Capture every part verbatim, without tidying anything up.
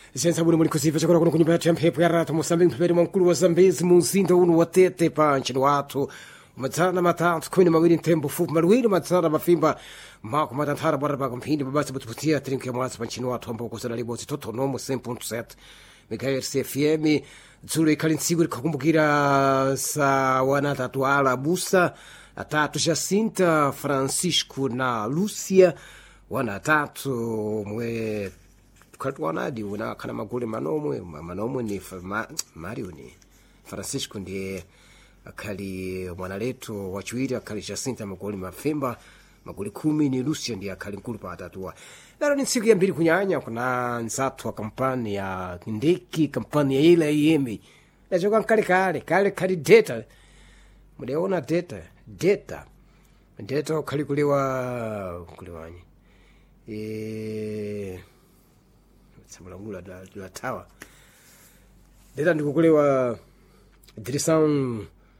senza buni muri così facciamo con kunyumba ya mphepo ya rata Moçambique mpeperi mkulu wa Zambezi munzinda uno wa Tete pa nchini watu mazana matatu kumi mawili ntembo fupi maluwili mazana mafimba mako matantara bora pa kumphindi babasi butuputia trinki ya mwasa pa nchini watu ambao kusana libozi toto nomo cem ponto sete Mikael C F M dzulu ikhali ntsiku likakumbukira sa wana tatu ala busa atatu Jacinta Francisco na Lucia wana atatu mwe kati wanadi una kana magoli manomwe manomwe ni ma, Mario ni Francisco ndiye akali mwanaleto wachiwiri akali Jacinta magoli mafimba magoli kumi ni Lucia ndiye akali nkulu pa atatu. Lero ni siku ya mbili kunyanya kuna nzatu wa kampani ya ndiki kampani ya ila yemi nachoka kale kale kale kali data mdeona data data data kali kuliwa kuliwani eh samulangula da la tawa data ndikukulewa direção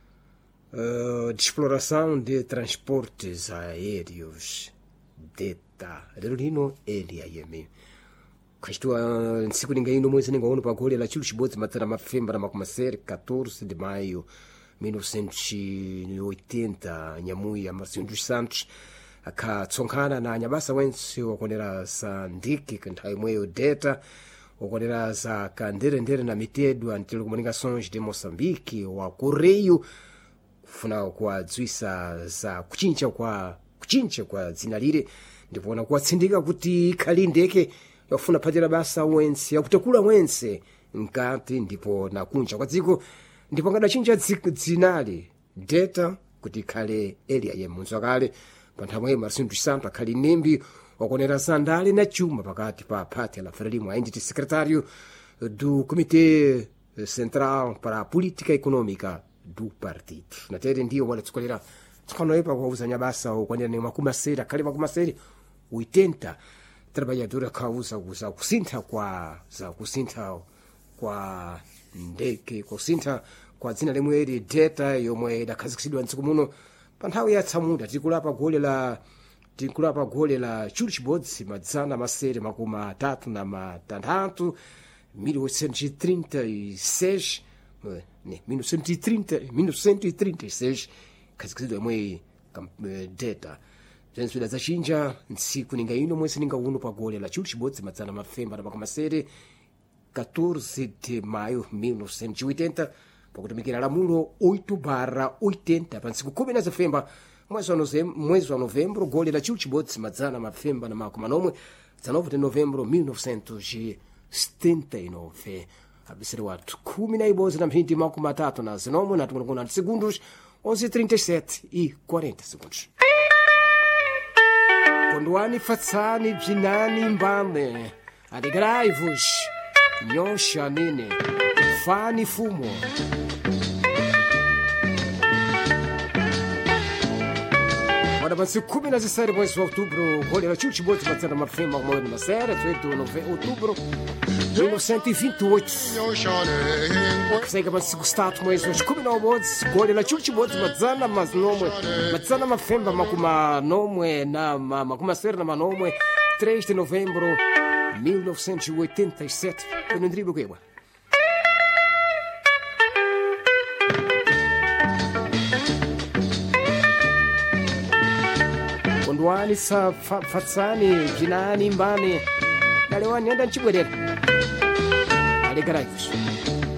uh, de exploração de transportes aéreos data lero lino ele ayeme kashtua nsiku ningaino mwezi ningaono pa gole la chulu chibodzi matsara mafemba na makumaseri quatorze de maio mil novecentos e oitenta nyamuya Marcinho dos Santos akatsonkhana na nyabasa wense wakonera sa ndiki kanthawi mweyo data wakonera sa kanderendere na mitedo a telecomunicações de Moçambique wa Correio kufuna kuwadzwisa za kuchincha kwa kuchincha kwa dzina lile ndipo na kuwatsindika kuti khali ndeke yafuna phatira basa wense yakutekula wense mkati ndipo na kunja kwa dziko ndipo ngadachinja dzinali data kuti khale elia yemunzo kale panthamwe Marcinho dos Santos akhali nembi wakonera sandali na chuma pakati pa phati la Frelimo entity secretário do Comitê Central para a Política Econômica do partido natere ndiyo wala tsukolera tsukanoepa kuwauza nyabasa ukwanira ni makumaseri akhali makumaseri oitenta trabalhadora causa za kusintha kwa za kusintha kwa ndeke kusintha kwa dzina lemweri data yomwe idakhazikitsidwa ntsiku muno pa nthawi ya tsamunda tikulapa gole la tikulapa gole la chulu chibodzi madzana masere makumi atatu na matanthatu mil oitocentos e trinta e seis ne mil novecentos e trinta mil novecentos e trinta e seis khazikitsidwa yomwe data zenso zachinja ntsiku ningaino mwezi ningauno pa gole la chulu chibodzi madzana mafemba na makumasere quatorze de maio mil novecentos e oitenta pakutumikira lamulo oito barra oitenta pa ntsiku kumi na zifemba mwezi wa novembro gole la chulu chibodzi madzana mafemba na makumi manomwe dezenove de novembro mil novecentos e setenta e nove abisiri watu kumi na ibodzi na mphindi makumi atatu na zinomwe na tukunakuna na segundos onze e trinta e sete e quarenta segundos. Kondoani fatsani bzinani mbane alegrai-vos nyosha nene fani fumo wana masiku kumi na zisari mwezi wa outubro gole la chulu chibodzi madzana mafemba mwezi na masere dezoito outubro mil novecentos e vinte e oito kusaiga masiku statu mwezi wa kumi na umodzi gole la chulu chibodzi madzana manomwe madzana mafemba makuma nomwe na makuma sere na manomwe três de novembro mil novecentos e oitenta e sete eu não dribo quebra kondoani sa fatsani jinani mbane nalewani enda nchibwerera alegaraivos